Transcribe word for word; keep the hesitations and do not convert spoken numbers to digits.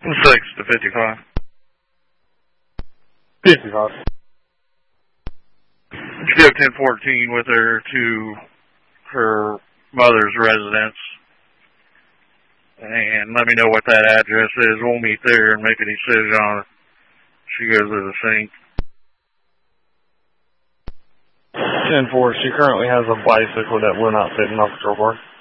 Six to fifty-five. fifty-five. You go ten fourteen with her to her mother's residence. And let me know what that address is. We'll meet there and make a decision on it. She goes to the sink. ten four, she currently has a bicycle that will not fit in off the door.